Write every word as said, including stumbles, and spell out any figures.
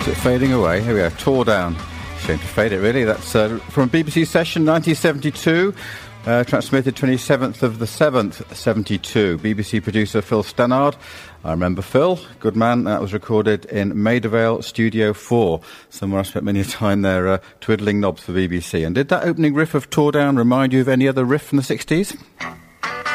Is it fading away? Here we go. Tore Down. Shame to fade it, really. That's uh, from a B B C session, nineteen seventy-two. Uh, transmitted twenty-seventh of the seventh, seventy-two. B B C producer Phil Stannard. I remember Phil, good man. That was recorded in Maida Vale Studio four, somewhere I spent many a time there uh, twiddling knobs for B B C. And did that opening riff of Tore Down remind you of any other riff from the sixties?